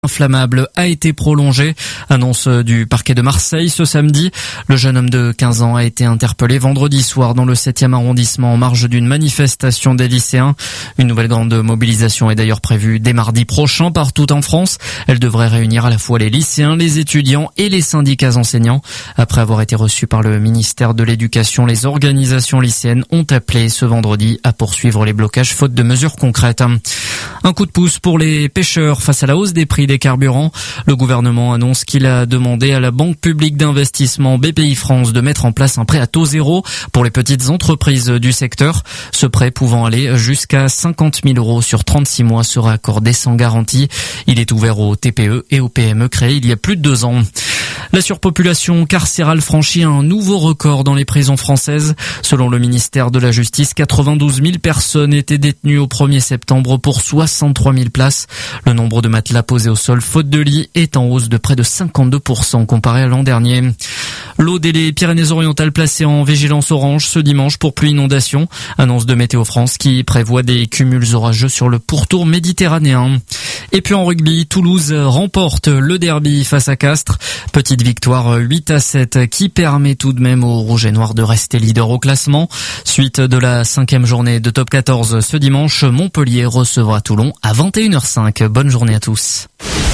inflammable a été prolongé. Annonce du parquet de Marseille ce samedi. Le jeune homme de 15 ans a été interpellé vendredi soir dans le 7e arrondissement en marge d'une manifestation des lycéens. Une nouvelle grande mobilisation est d'ailleurs prévue dès mardi prochain partout en France. Elle devrait réunir à la fois les lycéens, les étudiants et les syndicats enseignants. Après avoir été reçus par le ministère de l'Éducation, les organisations lycéennes ont appelé ce vendredi à poursuivre les blocages faute de mesures concrètes. Un coup de pouce pour les pêcheurs face à la hausse des prix des carburants. Le gouvernement annonce qu'il a demandé à la Banque publique d'investissement BPI-France de mettre en place un prêt à taux zéro pour les petites entreprises du secteur. Ce prêt pouvant aller jusqu'à 50 000 € sur 36 mois sera accordé sans garantie. Il est ouvert aux TPE et aux PME créés il y a plus de 2 ans. La surpopulation carcérale franchit un nouveau record dans les prisons françaises. Selon le ministère de la Justice, 92 000 personnes étaient détenues au 1er septembre pour 63 000 places. Le nombre de matelas posés au sol faute de lit est en hausse de près de 52% comparé à l'an dernier. L'Aude et les Pyrénées-Orientales placées en vigilance orange ce dimanche pour pluie inondation. Annonce de Météo France qui prévoit des cumuls orageux sur le pourtour méditerranéen. Et puis en rugby, Toulouse remporte le derby face à Castres. Petite victoire 8-7 qui permet tout de même aux Rouges et Noirs de rester leader au classement. Suite de la 5e journée de Top 14 ce dimanche, Montpellier recevra Toulon à 21h05. Bonne journée à tous.